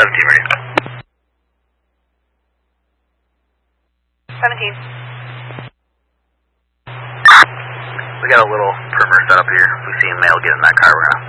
17 ready. 17. We got a little perimeter set up here. If we see a male get in that car, we're gonna